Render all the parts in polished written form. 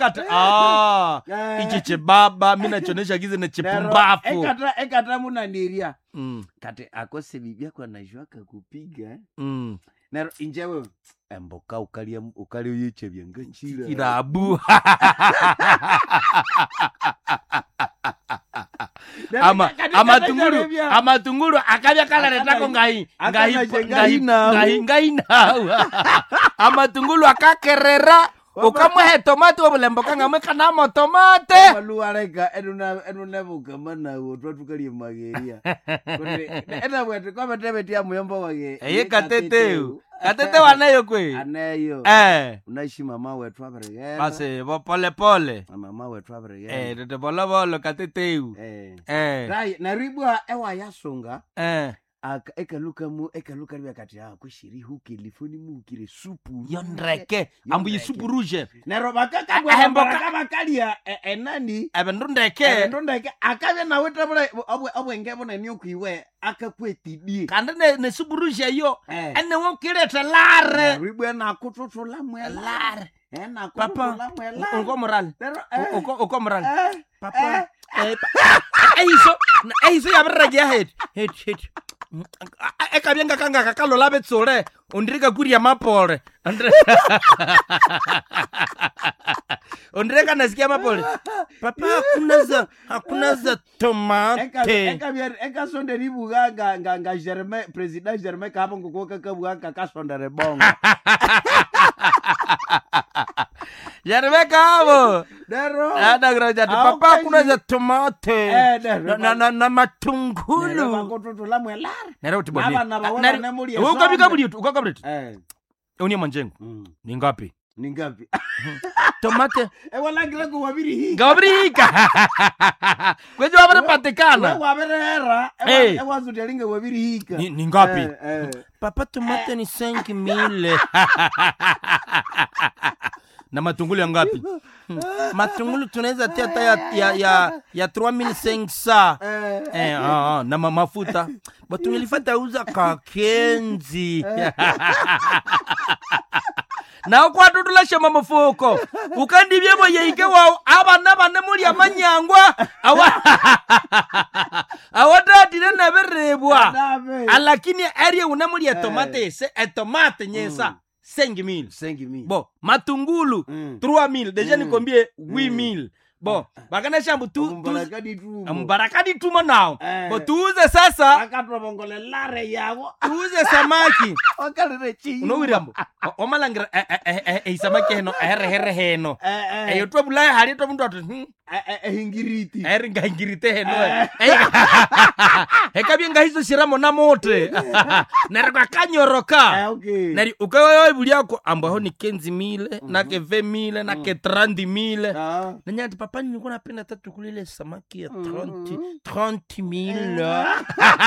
kati ichi chibaba mina chonesha gize ne chipumbafu ekata muna niria kati akose bibia kwa najua kupiga nero injewe emboka ukali yiche byanganchira irabu amatunguru akabya kalaretako ngai amatunguru akakerera ukamwe tomate obulembo kangamwe kanamo tomate maluareka enuna bukamana otwatukalie mageria ena bwetu kwa betebeti ya muyombo wage kateteu wanayo kwe anayo unaishi mama wetu abrege basi pole mama wetu abrege tete bolo kateteu rai na ribwa ewa yasunga ekaluka bya kati kushiri huki lifoni mukire supu yondreke ambu yisupu rouge nero bakaka bakalia enani abendundeke akabe na wetabule obwenge bona niyo kwiwe akakwetidie kandi ne supu rouge yo ene wokireta lare ribwe na kututula mwelare papa uko moral papa eiso yabrage head ekabyenga kanga kakalola betsole ondirika kuria mapole ondireka nasikia mapole papa hakuna za tomate ekasonde ribuga nga Germain president Germain kabo ngokoka kabuga kakasonde rebongo Germain kabo dero adagrajati papa hakuna za tomate na matungulu bakototula mwelare nero utiboni ukakabrit uni manjengo ni ngapi tomate wala grego wabiri hika kwejo wabere patikana waberera ewazu delinga wabiri hika ni ngapi papa tomate ni 5000 na matungulu ngapi matungulu tunaweza tia hata ya 3500 na mafuta batu nilifata uza kakenzi na kwa tutula shema mfuko ukandibye boyeike wao abana bane muri amanyangwa awatatire na berebwa alakini area una muri tomate nyesa 5000 bon matungulu 3000 déjà ni combien 8000 bon bakana shambu tu mbarakadi tu nao bo tuuze sasa akatobongole lare yawo tuuze samaki okalere chi no wirambo omalangira samaki heno here heno yotwa bulaya hali to muntu atu hingiriti eringa hingirite heno ekabyenga hizo shiramo na motre nerwa kanyoroka nari ukawa buliako ambaho ni 15000 na ke 20000 na ke 30000 nanyati papa nilikuwa napenda tatu kulile samaki ya 30000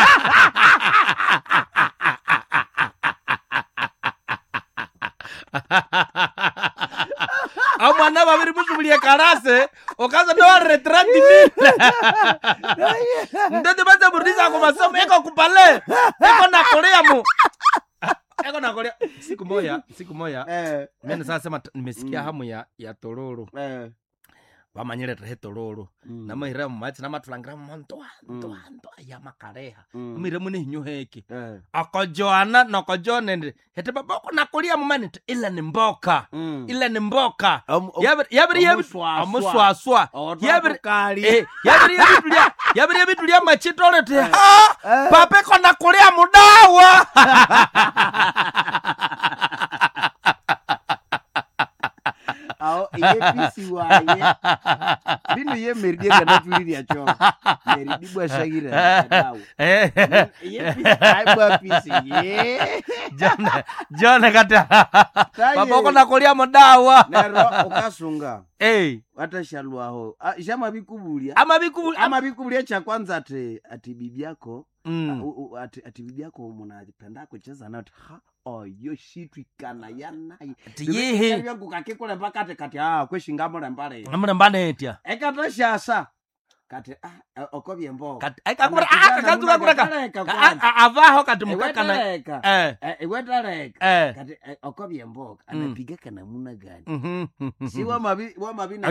amwana babiri musubulie karase okaza doa retrati mile ndete baza burdiza kwa masomo eko kupale eko na Korea siku moya mimi sasa sema nimesikia hamu ya tororo bamanyire trehe tororo na mahira mati na matulangira monto ya makareha mire mune hinyo heki akojoana nokojone hete baba kuna kulia mumani ila ni mboka yabiri amuswaswa yabiri bitulia machitole te pape kona kulia mudawa yepisi waye bino ye merdi kana tuli ya cho merdi bwa shagira dawo yepisi aibwa pisi ye jana kata baboko na kolia modawa nero okasunga watashalwa ho jama bikubulia amabikubulia cha kwanza ati bibi yako ati bibi yako mnapenda kucheza nayo yo shitu kana yana tiyehe yangu kakikole mpaka kati kweshingamo lembale etia ekatoshasa kati okobye mbo kati akakura akazuka kureka avaho kati mukakana iwetaleka kati okobye mbo anapiga kana muna gani si wa mabi